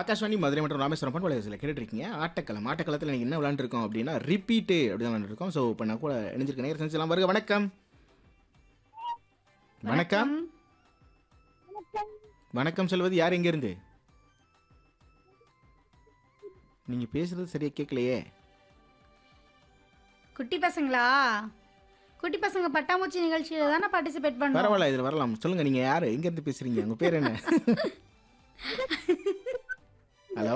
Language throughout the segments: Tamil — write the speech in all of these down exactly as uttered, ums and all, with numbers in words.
ஆகாஷ்வாணி மதுரை மற்றும் ராமேஸ்வரம் பண்பலை சில கேட்டுட்டு இருக்கீங்க. ஆட்டக்களம் ஆட்டக்களத்தில் இன்னைக்கு என்ன விளையாண்டுருக்கோம் அப்படின்னா ரிப்பீட்டு அப்படி தான் விளையாண்டுருக்கோம். ஸோ இப்போ நான் கூட இணைஞ்சிருக்க நேரம் செஞ்சலாம். வருக வணக்கம். வணக்கம் வணக்கம் சொல்வது யார் எங்கேருந்து? நீங்கள் பேசுறது சரியாக கேட்கலையே. குட்டி பசங்களா? குட்டி பசங்க பட்டாம்பூச்சி நிகழ்ச்சியில தானே பார்ட்டிசிபேட் பண்ணுவோம். பரவாயில்ல, இதில் வரலாம். சொல்லுங்கள், நீங்கள் யார், எங்கேருந்து பேசுகிறீங்க, உங்கள் பேர் என்ன? ஹலோ,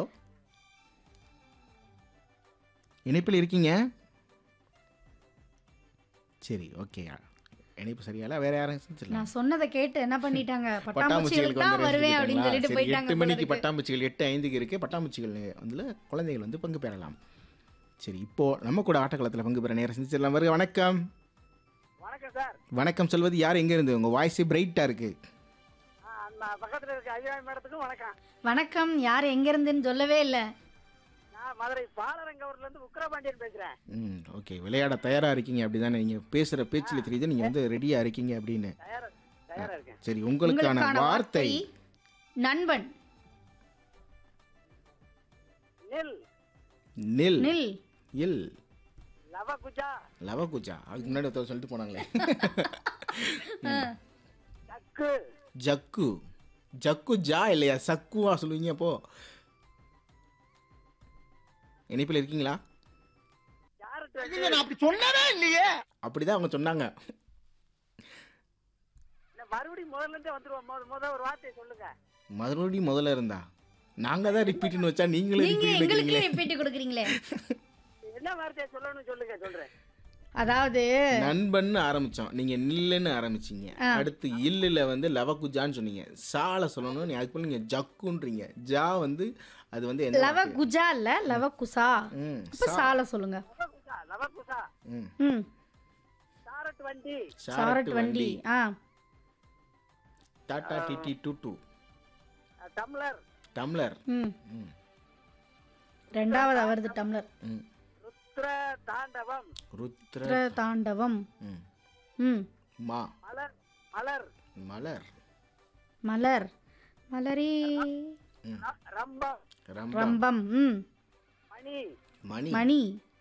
இணைப்பில் இருக்கீங்க? சரி, ஓகே. இணைப்பு சரியால வேற யாரும் செஞ்சிடலாம். நான் சொன்னதை கேட்டு என்ன பண்ணிட்டாங்க, பட்டாம்பூச்சிகளுக்கு பட்டாம்பூச்சிகளுக்கு தான் வந்து வருவேன் அப்படின்னு ரசிச்சுக்கிட்டாங்களா? சொல்லிட்டு சரி, போயிட்டாங்க. எட்டு போல மணிக்கு இருக்கு. பட்டாம்பூச்சிகள் எட்டு ஐந்துக்கு இருக்கு. பட்டாம்பூச்சிகள் வந்து குழந்தைகள் வந்து பங்கு பெறலாம். சரி, இப்போ நம்ம கூட ஆட்டக்களத்தில் பங்கு பெற நேரம் செஞ்சிடலாம். வருக வணக்கம். வணக்கம் சார். வணக்கம் சொல்வது யார் எங்க இருந்து? உங்க வாய்ஸ் பிரைட்டா இருக்கு. ஆ, அந்த பக்கத்துல இருக்க ஐயா மேடத்துக்கும் வணக்கம். வணக்கம். யார் எங்க இருந்துன்னு சொல்லவே இல்லை. நான் மதுரை பாலரங்கவூர்ல இருந்து உக்கிரபாண்டியன் பேசுறேன். ம், ஓகே. விளையாட தயாரா இருக்கீங்க அப்படிதானே? நீங்க பேசுற பேச்சில் தெரியுது நீங்க வந்து ரெடியா இருக்கீங்க அப்படின்னு. தயாரா தயாரா இருக்கேன். சரி, உங்களுக்கான உங்களுக்கான வார்த்தை நண்பன். நெல், நில் நில். இல் லவகுஜா, லவகுஜா. அதுக்கு முன்னாடி ஒருத்தர் சொல்லிட்டு போனாங்களே. சக்கு, ஜக்கு. ஜக்கு ஜா இல்லையா, சக்குவா சொல்லுவீங்க. அப்போ இணைப்பில் இருக்கீங்களா? யாரு நான் அப்படி சொல்லவே இல்லையே. அப்படிதான் அவங்க சொன்னாங்க. மறுபடியும் முதல்ல இருந்தே வந்துருவோம். முத முத ஒரு வார்த்தையை சொல்லுங்க. மறுபடியும் முதல்ல இருந்தா நாங்க தான் ரிப்பீட்னு வச்சா நீங்களே நீங்க ரிப்பீட் எங்களுக்கு வைக்கிறீங்களே. ரிப்பீட் கொடுக்குறீங்களே. என்ன வார்த்தையை சொல்லணும்னு சொல்லுங்க, சொல்றேன். அதாவது நண்பன் ஆரம்பிச்சோம், நீங்க நில்லுன்னு ஆரம்பிச்சீங்க. ஆ. அடுத்து இல்லுல வந்து லவகுஜான்னு சொன்னீங்க. சால சொல்லணும், நீ அதுக்கு நீங்க ஜக்குன்றீங்க. ஜா வந்து அது வந்து என்ன லவ வார்த்தை? குஜா இல்ல லவ குசா. ம், இப்ப சா. சால சொல்லுங்க. லவகுஜா, லவகுசா, ம், ம். சாரட் வண்டி, சாரட் வண்டி. ஆ. டாடா டிடி டூட்டு. Tumbler, tumbler. ம். ம், ரெண்டாவது அவரது டம்ளர். ம். ருத்ர தாண்டவம், ருத்ர. ருத்ர தாண்டவம். ம். ம். மலர், மலர், மலர். மலர். மலரே. ம். ர- ரம்பம், ரம்பம். ரம்பம். ம். மணி, மணி. மணி.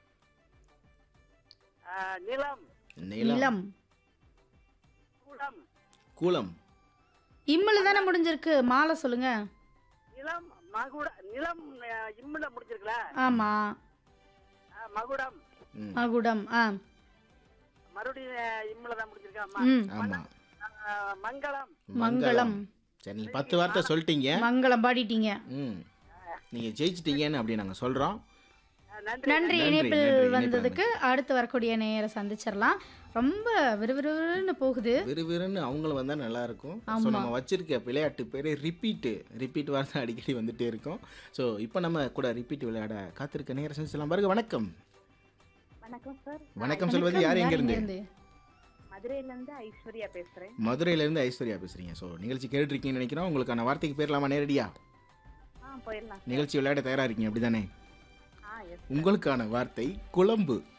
ஆ, நிலம், நிலம். நிலம். கூடம், கூலம். இம்முல தானே முடிஞ்சிருக்கு. மாலை சொல்லுங்க. நிலம், மகுட, நிலம் ஆ, இம்முல முடிச்சிருக்கல. ஆமா. ஆ, மகுடம், ம், மகுடம். ஆ. மறுபடியும் ஆ, இம்முல தான் முடிச்சிருக்காமா. ம். ஆமா. மங்களம், மங்களம். சரி, நீங்க பத்து வார்த்தை சொல்லிட்டீங்க. மங்களம் பாடிட்டீங்க. ம், நீங்க ஜெயிச்சிட்டீங்கன்னு அப்படி நாங்க சொல்றோம். ஆ, நன்றி. நன்றி. நன்றி, இணைப்பில் நன்றி, வந்ததுக்கு அடுத்து வரக்கூடிய நேர சந்திச்சிடலாம். ரொம்ப விறுவிறுன்னு போகுது. விறுவிறுன்னு அவங்களும் வந்தால் நல்லா இருக்கும். ஸோ ஆமா. நம்ம வச்சிருக்க விளையாட்டு பேர் ரிப்பீட்டு. ரிப்பீட் வார்த்தை அடிக்கடி வந்துட்டே இருக்கும். ஸோ இப்போ நம்ம கூட ரிப்பீட் விளையாட காத்திருக்க நேரம் செஞ்சலாம். பாருங்க. வணக்கம். வணக்கம் சார். வணக்கம் சொல்வது யார் எங்க இருந்து? இருந்து? மதுரையில இருந்து ஐஸ்வர்யா பேசுறேன். மதுரையிலேருந்து ஐஸ்வர்யா பேசுறீங்க. ஸோ நிகழ்ச்சி கேட்டுருக்கீங்கன்னு நினைக்கிறோம். உங்களுக்கான வார்த்தைக்கு பேரலாமா நேரடியா? ஆ போயிடலாம். நிகழ்ச்சி விளையாட தயாரா இருக்கீங்க அப்படிதானே? ஆ எஸ். உங்களுக்கான வார்த்தை குழம்பு.